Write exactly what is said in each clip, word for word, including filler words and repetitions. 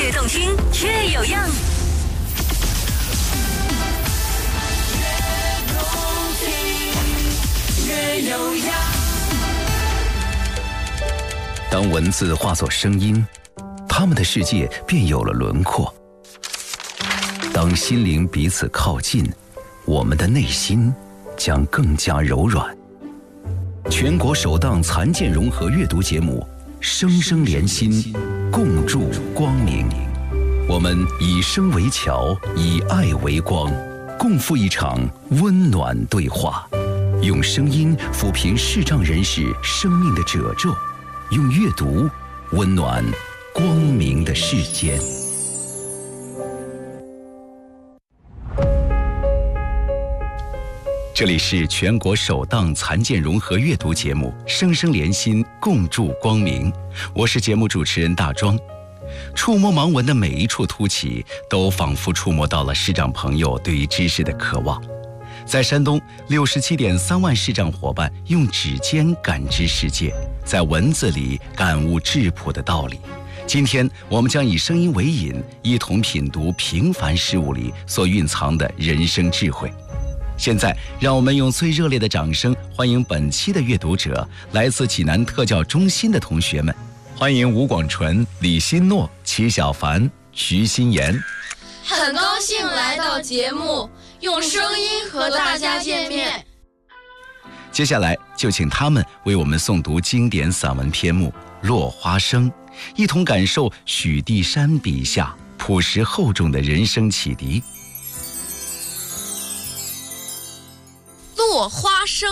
越动听越有样。越动听越有样。 当文字化作声音，他们的世界便有了轮廓。当心灵彼此靠近，我们的内心将更加柔软。全国首档残健融合阅读节目《声声连心，共筑光明》。我们以声为桥，以爱为光，共赴一场温暖对话，用声音抚平视障人士生命的褶皱，用阅读温暖光明的世间。这里是全国首档残健融合阅读节目《声声连心，共筑光明》，我是节目主持人大庄。触摸盲文的每一处凸起，都仿佛触摸到了视障朋友对于知识的渴望。在山东，六十七点三万视障伙伴用指尖感知世界，在文字里感悟质朴的道理。今天，我们将以声音为引，一同品读平凡事物里所蕴藏的人生智慧。现在，让我们用最热烈的掌声欢迎本期的阅读者，来自济南特教中心的同学们。欢迎吴广纯、李新诺、齐小凡、徐新言。 很高兴来到节目，用声音和大家见面。 接下来就请他们为我们诵读经典散文篇目《落花生》，一同感受许地山笔下朴实厚重的人生启迪。 落花生。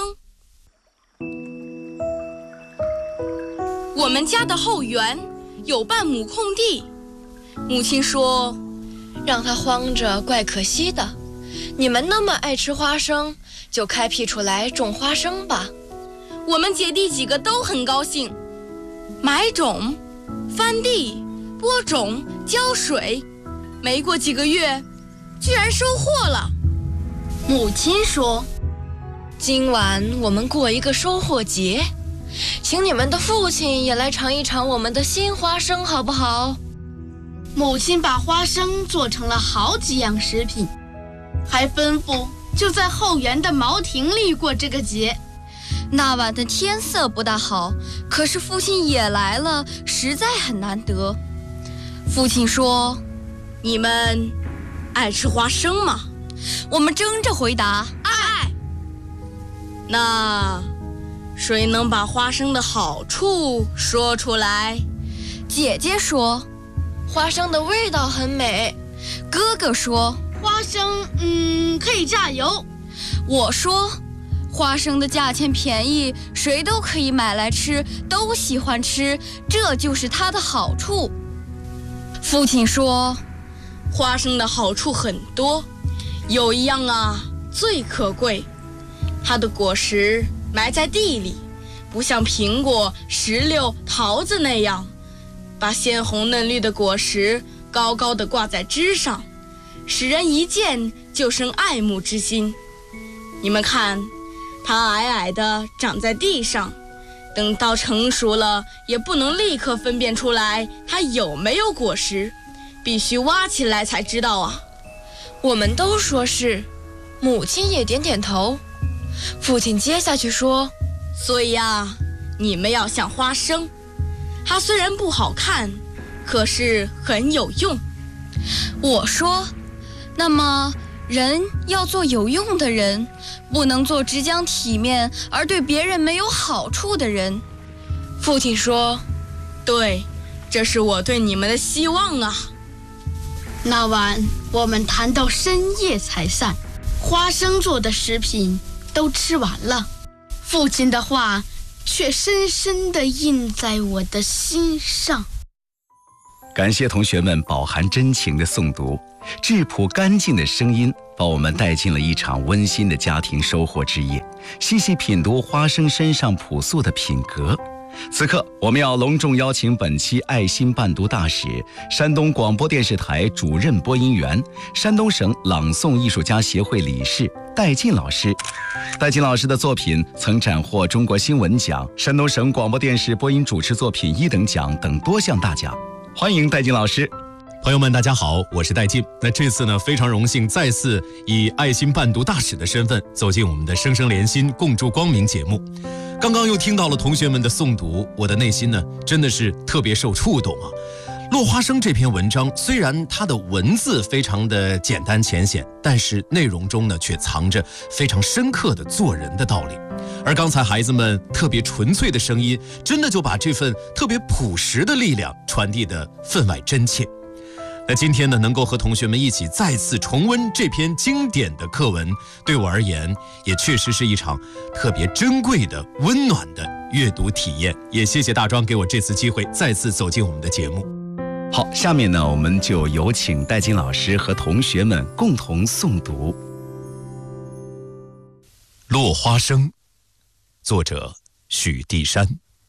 我们家的后园有半亩空地，母亲说， 让它荒着怪可惜的，你们那么爱吃花生，就开辟出来种花生吧。 我们姐弟几个都很高兴，买种、翻地、播种、浇水，没过几个月，居然收获了。 母亲说，今晚我们过一个收获节，请你们的父亲也来尝一尝我们的新花生，好不好？ 母亲把花生做成了好几样食品，还吩咐就在后园的茅亭里过这个节。 那晚的天色不大好，可是父亲也来了，实在很难得。父亲说， 你们爱吃花生吗？ 我们争着回答， 爱。那谁能把花生的好处说出来？ 姐姐说，花生的味道很美。哥哥说， 花生嗯可以榨油。 我说，花生的价钱便宜，谁都可以买来吃，都喜欢吃，这就是它的好处。父亲说， 花生的好处很多，有一样啊最可贵，它的果实埋在地里，不像苹果、石榴、桃子那样把鲜红嫩绿的果实高高地挂在枝上，使人一见就生爱慕之心。你们看，它矮矮地长在地上，等到成熟了，也不能立刻分辨出来它有没有果实，必须挖起来才知道啊。 我们都说是，母亲也点点头。父亲接下去说， 所以啊，你们要像花生，它虽然不好看，可是很有用。 我说，那么人要做有用的人，不能做只讲体面而对别人没有好处的人。父亲说， 对，这是我对你们的希望啊。 那晚我们谈到深夜才散，花生做的食品都吃完了，父亲的话却深深地印在我的心上。 感谢同学们饱含真情的诵读，质朴干净的声音把我们带进了一场温馨的家庭收获之夜，细细品读花生身上朴素的品格。此刻，我们要隆重邀请本期爱心伴读大使、山东广播电视台主任播音员、山东省朗诵艺术家协会理事戴进老师。戴进老师的作品曾斩获中国新闻奖、山东省广播电视播音主持作品一等奖等多项大奖。欢迎戴进老师。 朋友们，大家好，我是戴进。那这次呢，非常荣幸再次以爱心伴读大使的身份走进我们的生生连心共筑光明节目。刚刚又听到了同学们的诵读，我的内心呢真的是特别受触动啊。落花生这篇文章虽然它的文字非常的简单浅显，但是内容中呢却藏着非常深刻的做人的道理。而刚才孩子们特别纯粹的声音，真的就把这份特别朴实的力量传递得分外真切。那今天呢，能够和同学们一起再次重温这篇经典的课文，对我而言也确实是一场特别珍贵的温暖的阅读体验。也谢谢大庄给我这次机会再次走进我们的节目。 好，下面呢，我们就有请戴金老师和同学们共同诵读《 落花生》，作者许地山。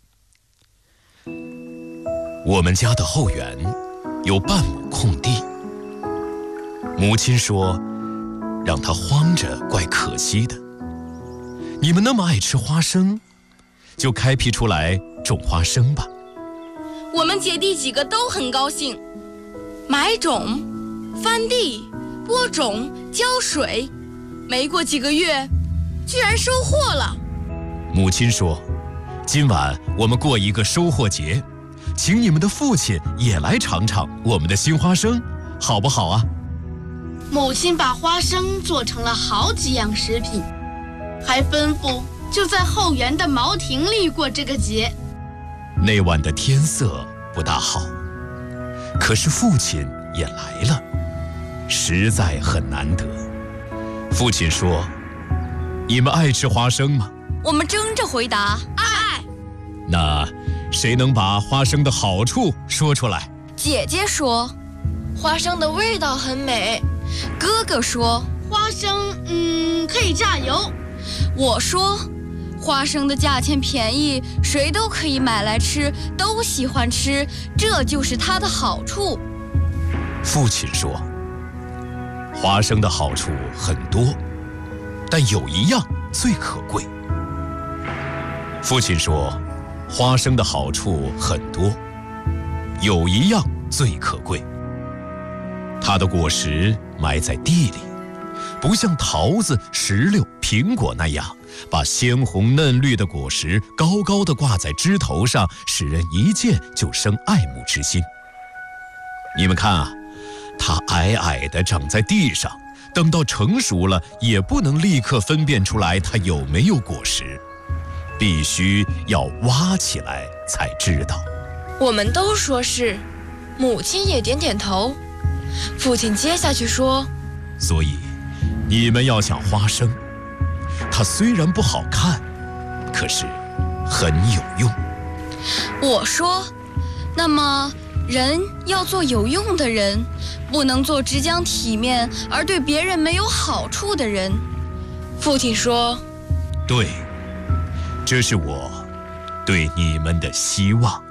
我们家的后园有半亩空地，母亲说让它荒着怪可惜的。你们那么爱吃花生，就开辟出来种花生吧。 我们姐弟几个都很高兴，买种、翻地、播种、浇水，没过几个月，居然收获了。 母亲说，今晚我们过一个收获节，请你们的父亲也来尝尝我们的新花生，好不好啊？ 母亲把花生做成了好几样食品，还吩咐就在后园的茅亭里过这个节。 那晚的天色不大好，可是父亲也来了，实在很难得。父亲说，你们爱吃花生吗？ 我们争着回答爱。 那谁能把花生的好处说出来？ 姐姐说， 花生的味道很美。 哥哥说， 花生嗯可以榨油。 我说，花生的价钱便宜，谁都可以买来吃，都喜欢吃，这就是它的好处。 父亲说，花生的好处很多，但有一样最可贵。父亲说，花生的好处很多，有一样最可贵。它的果实埋在地里，不像桃子、石榴、苹果那样把鲜红嫩绿的果实高高地挂在枝头上，使人一见就生爱慕之心。你们看啊，它矮矮地长在地上，等到成熟了，也不能立刻分辨出来它有没有果实，必须要挖起来才知道。 我们都说是，母亲也点点头。父亲接下去说， 所以你们要想花生，它虽然不好看，可是很有用。 我说，那么人要做有用的人，不能做只讲体面而对别人没有好处的人。 父亲说， 对，这是我对你们的希望。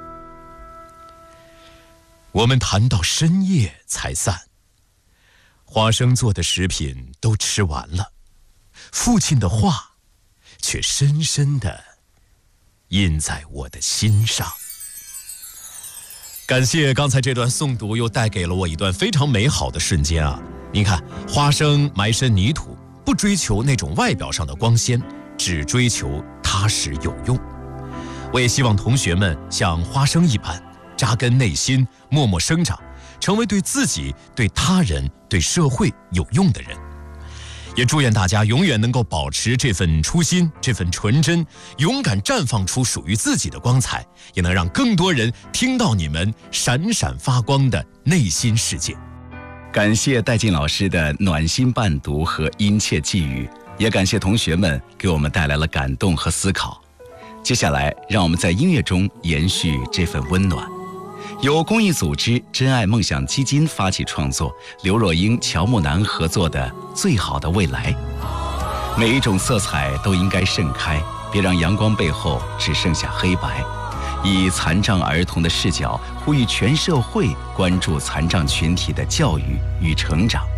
我们谈到深夜才散，花生做的食品都吃完了，父亲的话却深深地印在我的心上。感谢刚才这段诵读，又带给了我一段非常美好的瞬间啊！您看，花生埋身泥土，不追求那种外表上的光鲜，只追求踏实有用。我也希望同学们像花生一般，扎根内心，默默生长，成为对自己、对他人、对社会有用的人。也祝愿大家永远能够保持这份初心，这份纯真，勇敢绽放出属于自己的光彩，也能让更多人听到你们闪闪发光的内心世界。 感谢戴进老师的暖心伴读和殷切寄语，也感谢同学们给我们带来了感动和思考。接下来，让我们在音乐中延续这份温暖。由公益组织真爱梦想基金发起创作，刘若英、乔木楠合作的《最好的未来》。每一种色彩都应该盛开，别让阳光背后只剩下黑白。以残障儿童的视角，呼吁全社会关注残障群体的教育与成长。